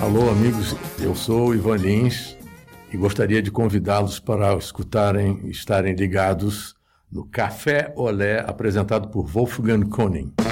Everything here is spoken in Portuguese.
Alô, amigos, eu sou o Ivan Lins e gostaria de convidá-los para estarem ligados no Café Olé, apresentado por Wolfgang Koenig.